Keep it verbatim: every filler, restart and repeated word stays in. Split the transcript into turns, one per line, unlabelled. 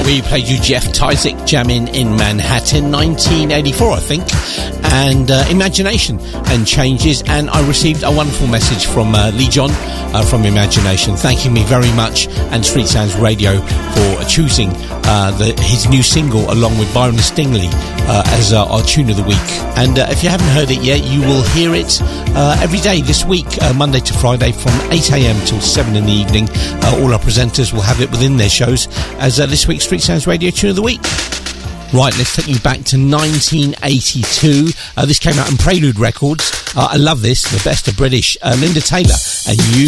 We played you Jeff Tyzik jamming in Manhattan, nineteen eighty-four, I think, and uh, Imagination and Changes. And I received a wonderful message from uh, Lee John uh, from Imagination, thanking me very much and Street Sounds Radio for choosing uh, the, his new single along with Byron Stingley uh, as uh, our tune of the week. And uh, if you haven't heard it yet, you will hear it uh, every day this week, uh, Monday to Friday from eight a.m. till seven in the evening. Uh, all our presenters will have it within their shows as uh, this week's Street Sounds Radio Tune of the Week. Right, let's take you back to nineteen eighty-two. Uh, this came out on Prelude Records. Uh, I love this, the best of British. Uh, Linda Taylor, and you